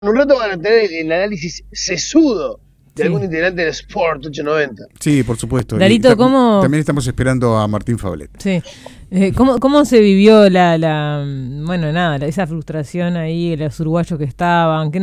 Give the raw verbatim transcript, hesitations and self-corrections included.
En un rato van a tener el análisis sesudo de sí. algún integrante del Sport ochocientos noventa. Sí, por supuesto. Darito, ¿cómo...? También estamos esperando a Martín Fablet. Sí. Eh, ¿cómo, ¿Cómo se vivió la, la... Bueno, nada, esa frustración ahí, los uruguayos que estaban? ¿Qué